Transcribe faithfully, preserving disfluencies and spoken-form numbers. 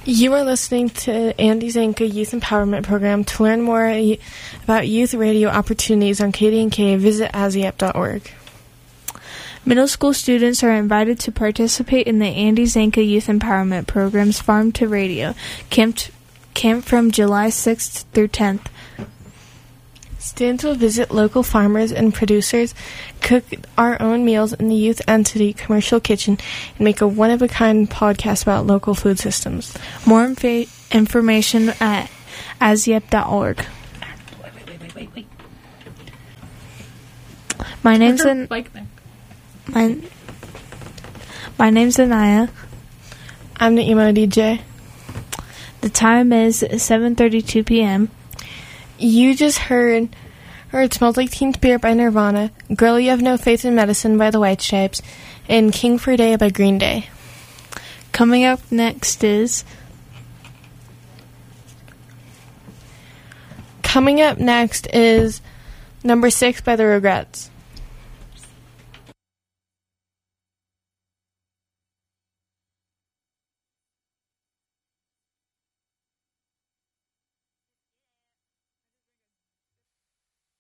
You are listening to Andy Zanka Youth Empowerment Program. To learn more about youth radio opportunities on K D N K, visit A S Y E P dot org. Middle school students are invited to participate in the Andy Zanka Youth Empowerment Program's Farm to Radio camp, camp from July sixth through tenth. Students will visit local farmers and producers, cook our own meals in the Youth Entity Commercial Kitchen, and make a one-of-a-kind podcast about local food systems. More infa- information at A S Y E P dot org. Wait, wait, wait, wait, wait, wait. My name's An- Bike back. my, my name's Anaya. I'm the emo D J. The time is seven thirty-two p.m. You just heard, or It Smells Like Teen Spirit by Nirvana, Girl You Have No Faith in Medicine by the White Stripes, and King for a Day by Green Day. Coming up next is... Coming up next is Number Six by The Regrets.